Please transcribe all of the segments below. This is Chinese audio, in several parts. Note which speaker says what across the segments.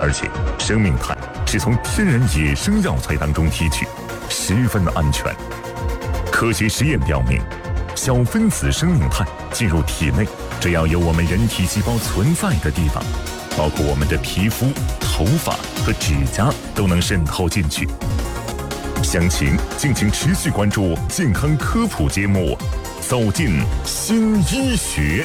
Speaker 1: 而且生命肽是从天然野生药材当中提取，十分的安全。科学实验表明，小分子生命肽进入体内，只要有我们人体细胞存在的地方，包括我们的皮肤、头发和指甲都能渗透进去。详情敬请持续关注健康科普节目《走进新医学》。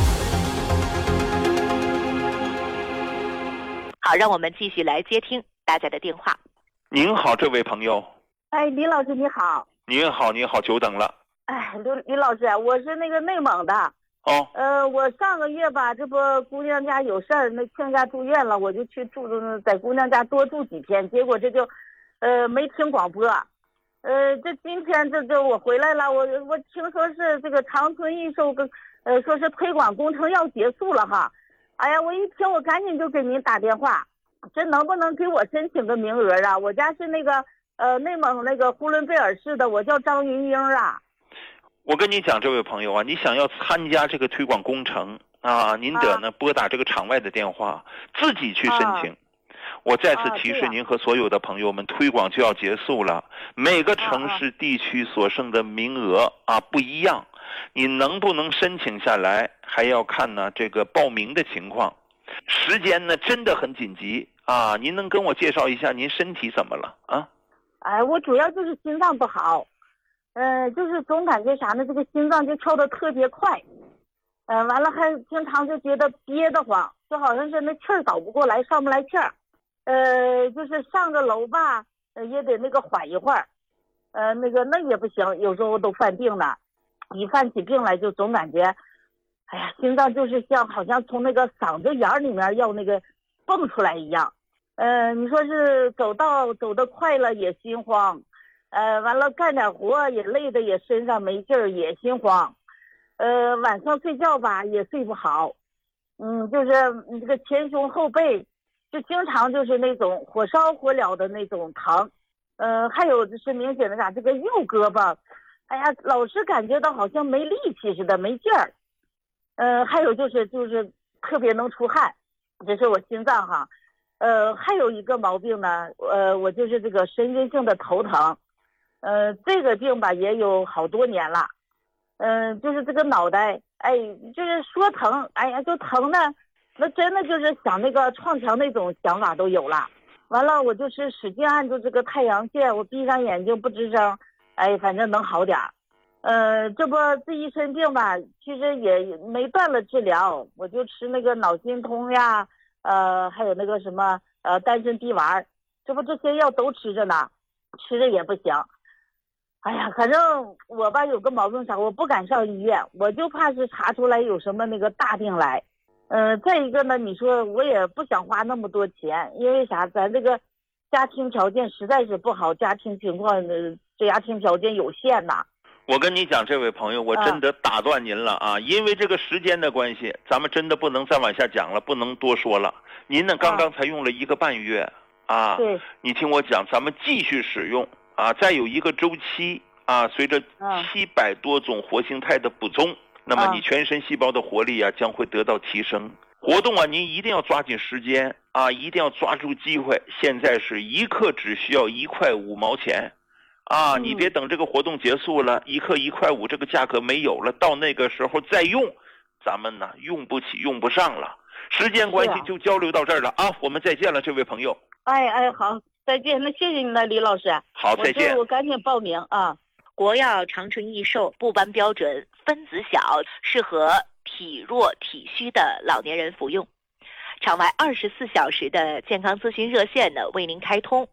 Speaker 2: 好，让我们继续来接听大家的电话。
Speaker 3: 您好，这位朋友。
Speaker 4: 哎，李老师你好。
Speaker 3: 您好，您好，久等了。
Speaker 4: 哎，李老师，我是那个内蒙的。
Speaker 3: 哦。
Speaker 4: 我上个月吧，这不姑娘家有事儿，那亲家住院了，我就去在姑娘家多住几天，结果这就，没听广播。这今天这我回来了，我听说是这个长春益寿说是推广工程要结束了哈。哎呀，我一听我赶紧就给您打电话，这能不能给我申请个名额啊？我家是那个内蒙那个呼伦贝尔市的，我叫张云英啊。
Speaker 3: 我跟你讲，这位朋友啊，你想要参加这个推广工程啊，您得呢拨打这个场外的电话，自己去申请。我再次提示您和所有的朋友们，推广就要结束了，每个城市地区所剩的名额不一样，你能不能申请下来还要看呢这个报名的情况，时间呢真的很紧急啊！您能跟我介绍一下您身体怎么了啊？
Speaker 4: 哎，我主要就是心脏不好，就是总感觉啥呢，这个心脏就跳得特别快，完了还经常就觉得憋得慌，就好像是那气儿倒不过来，上不来气儿，就是上个楼吧，也得那个缓一会儿，那也不行，有时候都犯病了，一犯起病来就总感觉，哎呀，心脏就是好像从那个嗓子眼里面要那个蹦出来一样，你说是走得快了也心慌，完了干点活也累的也身上没劲儿也心慌，晚上睡觉吧也睡不好，就是你这个前胸后背就经常就是那种火烧火燎的那种疼，还有就是明显的这个右胳膊，哎呀，老是感觉到好像没力气似的，没劲儿，还有就是特别能出汗，这是我心脏哈，还有一个毛病呢，我就是这个神经性的头疼，这个病吧也有好多年了，就是这个脑袋，哎，就是说疼，哎呀就疼呢。那真的就是想那个撞墙那种想法都有了，完了我就是使劲按住这个太阳穴，我闭上眼睛不吱声，哎，反正能好点儿。这不这一身病吧，其实也没断了治疗，我就吃那个脑筋通呀，还有那个什么丹参地丸，这不这些药都吃着呢，吃着也不行。哎呀，反正我吧有个毛病啥，我不敢上医院，我就怕是查出来有什么那个大病来。再一个呢，你说我也不想花那么多钱，因为啥？咱这个家庭条件实在是不好，家庭情况这家庭条件有限呐。
Speaker 3: 我跟你讲，这位朋友，我真的打断您了啊！因为这个时间的关系，咱们真的不能再往下讲了，不能多说了。您呢，刚刚才用了1个半月啊，
Speaker 4: 对，
Speaker 3: 你听我讲，咱们继续使用啊，再有一个周期啊，随着700多种活性肽的补充。那么你全身细胞的活力将会得到提升。活动您一定要抓紧时间啊，一定要抓住机会。现在是1克只需要1块5毛钱啊，你别等这个活动结束了，1克1块5这个价格没有了，到那个时候再用，咱们呢用不起用不上了。时间关系就交流到这儿了啊，我们再见了，这位朋友。
Speaker 4: 哎，好，再见。那谢谢你了，李老师。
Speaker 3: 好，再见。
Speaker 4: 我赶紧报名啊。
Speaker 2: 国药长春益寿部班标准，分子小，适合体弱体虚的老年人服用。场外24小时的健康咨询热线呢为您开通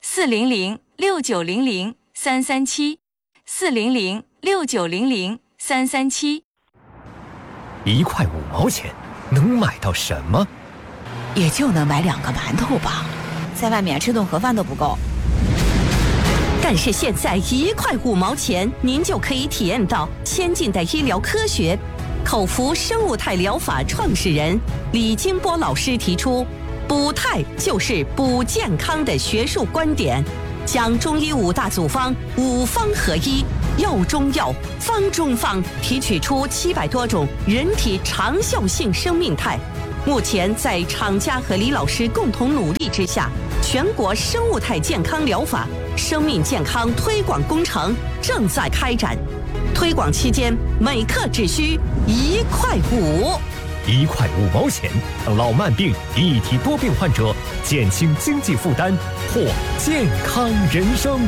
Speaker 5: ，400-6900-337，400-6900-337。1块5毛钱能买到什么？
Speaker 6: 也就能买2个馒头吧，在外面吃顿盒饭都不够。
Speaker 7: 但是现在1块5毛钱，您就可以体验到先进的医疗科学。口服生物肽疗法创始人李金波老师提出，补肽就是补健康的学术观点，将中医5大组方5方合一，药中药，方中方，提取出700多种人体长效性生命肽， 目前在厂家和李老师共同努力之下，全国生物态健康疗法生命健康推广工程正在开展。推广期间，每克只需1.5块
Speaker 5: ，1块5毛钱，老慢病、一体多病患者减轻经济负担，获健康人生。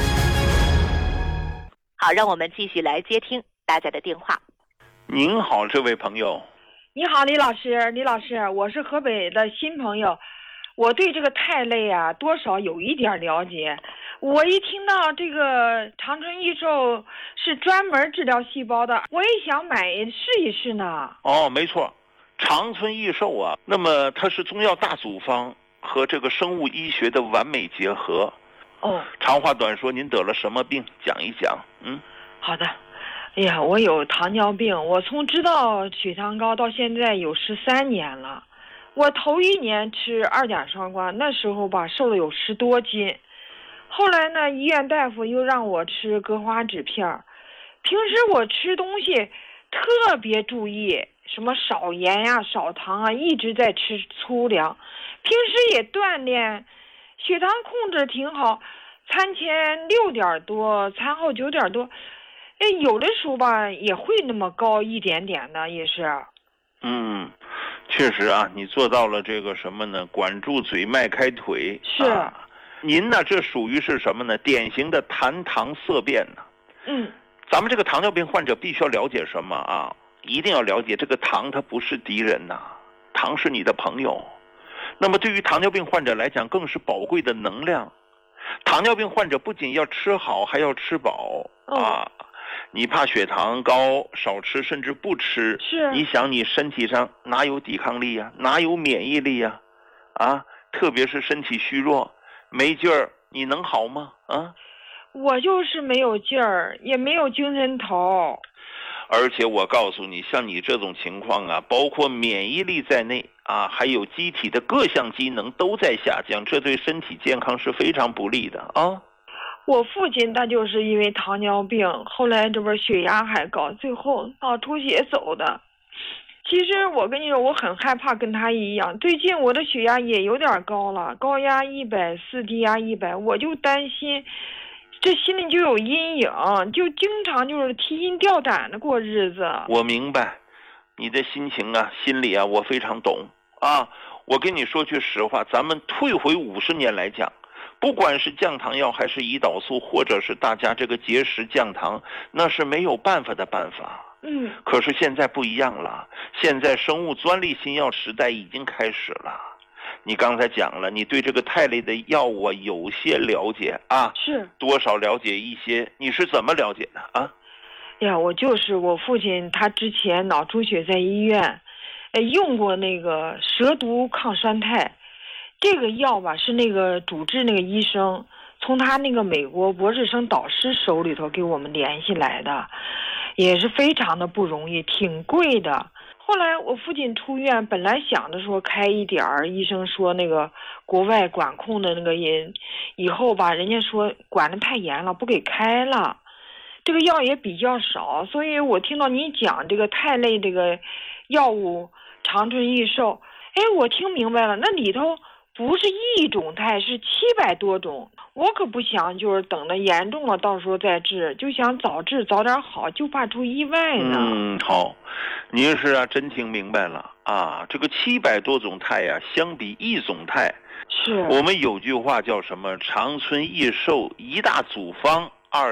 Speaker 2: 好，让我们继续来接听大家的电话。
Speaker 3: 您好，这位朋友。
Speaker 8: 你好，李老师。李老师，我是河北的新朋友，我对这个肽类啊多少有一点了解。我一听到这个长春益寿是专门治疗细胞的，我也想买试一试呢。
Speaker 3: 哦，没错，长春益寿啊，那么它是中药大组方和这个生物医学的完美结合。
Speaker 8: 哦，
Speaker 3: 长话短说，您得了什么病？讲一讲。
Speaker 8: 好的。哎呀，我有糖尿病，我从知道血糖高到现在有13年了。我头1年吃2甲双胍，那时候吧瘦了有10多斤。后来呢，医院大夫又让我吃葛花酯片。平时我吃东西特别注意，什么少盐呀、少糖啊，一直在吃粗粮。平时也锻炼，血糖控制挺好，餐前6点多，餐后9点多。有的时候吧也会那么高一点点的，也是。
Speaker 3: 确实啊，你做到了这个什么呢？管住嘴，迈开腿。
Speaker 8: 是。
Speaker 3: 您呢，这属于是什么呢？典型的痰糖色变呢。咱们这个糖尿病患者必须要了解什么啊？一定要了解这个糖它不是敌人呐，糖是你的朋友。那么对于糖尿病患者来讲，更是宝贵的能量。糖尿病患者不仅要吃好，还要吃饱啊。你怕血糖高，少吃甚至不吃，
Speaker 8: 是
Speaker 3: 你想你身体上哪有抵抗力呀，哪有免疫力呀？特别是身体虚弱没劲儿，你能好吗？
Speaker 8: 我就是没有劲儿，也没有精神头。
Speaker 3: 而且我告诉你，像你这种情况啊，包括免疫力在内啊，还有机体的各项机能都在下降，这对身体健康是非常不利的啊。
Speaker 8: 我父亲他就是因为糖尿病，后来这不血压还高，最后脑出血走的。其实我跟你说，我很害怕跟他一样。最近我的血压也有点高了，高压140，低压100，我就担心，这心里就有阴影，就经常就是提心吊胆的过日子。
Speaker 3: 我明白你的心情啊，心里啊，我非常懂啊。我跟你说句实话，咱们退回50年来讲，不管是降糖药还是胰岛素，或者是大家这个节食降糖，那是没有办法的办法。可是现在不一样了，现在生物专利新药时代已经开始了。你刚才讲了，你对这个肽类的药物有些了解啊，
Speaker 8: 是
Speaker 3: 多少了解一些，你是怎么了解的啊？
Speaker 8: 呀，我父亲他之前脑出血在医院，用过那个蛇毒抗栓肽。这个药吧是那个主治那个医生从他那个美国博士生导师手里头给我们联系来的，也是非常的不容易，挺贵的。后来我父亲出院，本来想着说开一点儿，医生说那个国外管控的那个以后吧，人家说管得太严了，不给开了。这个药也比较少，所以我听到你讲这个肽类这个药物长春益寿，我听明白了，那里头不是一种肽，是700多种。我可不想就是等得严重了到时候再治，就想早治早点好，就怕出意外呢。
Speaker 3: 好，您是啊真听明白了啊。这个700多种肽啊，相比一种肽，
Speaker 8: 是
Speaker 3: 我们有句话叫什么？长春益寿一大组方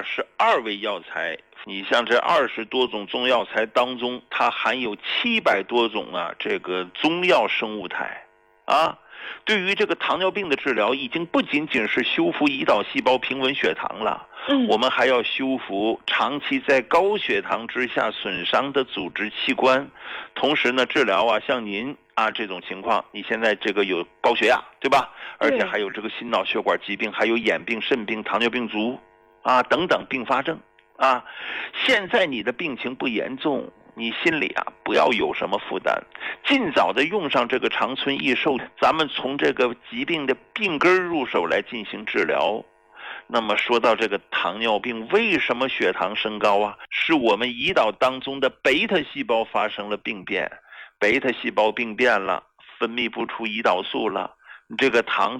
Speaker 3: ，22味药材。你像这20多种中药材当中，它含有700多种啊这个中药生物肽啊。对于这个糖尿病的治疗，已经不仅仅是修复胰岛细胞平稳血糖了，我们还要修复长期在高血糖之下损伤的组织器官，同时呢治疗啊像您啊这种情况，你现在这个有高血压对吧？而且还有这个心脑血管疾病，还有眼病、肾病、糖尿病足啊等等并发症啊。现在你的病情不严重，你心里啊不要有什么负担，尽早的用上这个长春益寿，咱们从这个疾病的病根入手来进行治疗。那么说到这个糖尿病为什么血糖升高啊？是我们胰岛当中的贝塔细胞发生了病变，贝塔细胞病变了分泌不出胰岛素了，你这个糖